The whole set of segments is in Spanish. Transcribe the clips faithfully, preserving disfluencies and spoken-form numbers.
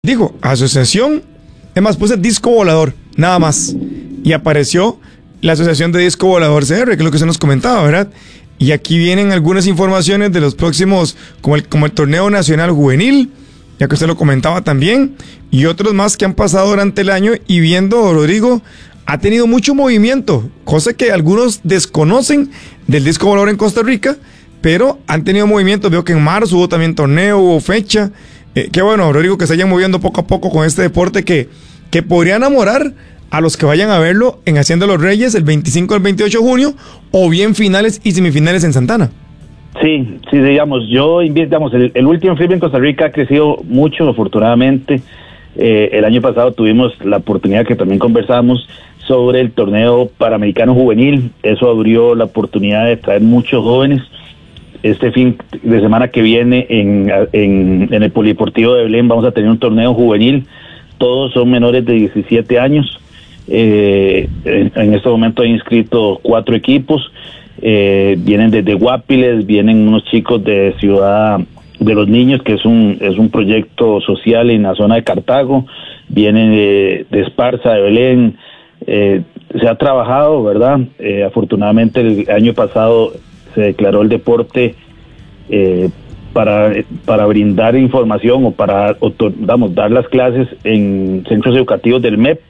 Digo, asociación, es más, puse disco volador, nada más. Y apareció la asociación de disco volador C R, que es lo que usted nos comentaba, ¿verdad? Y aquí vienen algunas informaciones de los próximos, como el, como el torneo nacional juvenil, ya que usted lo comentaba también, y otros más que han pasado durante el año. Y viendo, Rodrigo, ha tenido mucho movimiento, cosa que algunos desconocen del disco volador en Costa Rica, pero han tenido movimiento. Veo que en marzo hubo también torneo, hubo fecha. Eh, qué bueno, Rodrigo, que se vayan moviendo poco a poco con este deporte que, que podría enamorar a los que vayan a verlo en Hacienda Los Reyes el veinticinco al veintiocho de junio, o bien finales y semifinales en Santana. Sí, sí, digamos, yo, digamos, el, el último frisbee en Costa Rica ha crecido mucho, afortunadamente. Eh, el año pasado tuvimos la oportunidad, que también conversamos, sobre el torneo panamericano juvenil. Eso abrió la oportunidad de traer muchos jóvenes. Este fin de semana que viene en, en, en el Polideportivo de Belén vamos a tener un torneo juvenil. Todos son menores de diecisiete años. Eh, en, en este momento hay inscritos cuatro equipos. Eh, vienen desde Guapiles, vienen unos chicos de Ciudad de los Niños, que es un es un proyecto social en la zona de Cartago. Vienen de, de Esparza, de Belén. Eh, se ha trabajado, ¿verdad? Eh, afortunadamente el año pasado se declaró el deporte eh, para para brindar información o para vamos, dar las clases en centros educativos del M E P,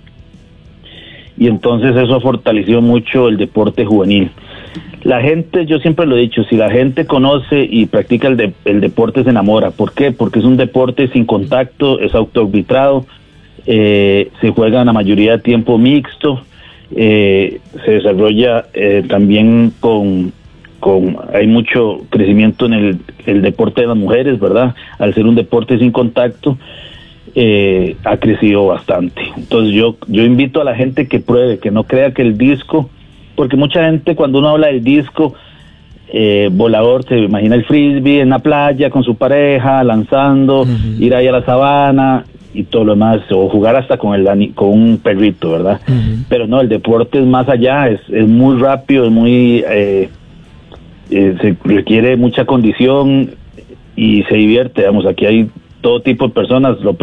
y entonces eso ha fortalecido mucho el deporte juvenil. La gente, yo siempre lo he dicho, si la gente conoce y practica el, de, el deporte se enamora. ¿Por qué? Porque es un deporte sin contacto, es autoarbitrado, eh, se juega en la mayoría de tiempo mixto, eh, se desarrolla eh, también con Con, hay mucho crecimiento en el, el deporte de las mujeres, ¿verdad? Al ser un deporte sin contacto, eh, ha crecido bastante. Entonces yo yo invito a la gente que pruebe, que no crea que el disco, porque mucha gente cuando uno habla del disco eh, volador se imagina el frisbee en la playa con su pareja, lanzando, uh-huh. ir ahí a la sabana y todo lo demás, o jugar hasta con el con un perrito, ¿verdad? Uh-huh. Pero no, el deporte es más allá, es, es muy rápido, es muy... Eh, Eh, se requiere mucha condición y se divierte, digamos, aquí hay todo tipo de personas. Lo